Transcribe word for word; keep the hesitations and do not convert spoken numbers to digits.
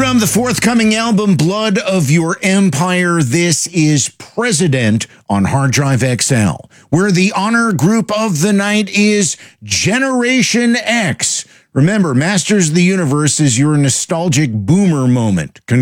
From the forthcoming album, Blood of Your Empire, this is President on Hard Drive X L, where the honor group of the night is Generation X. Remember, Masters of the Universe is your nostalgic boomer moment.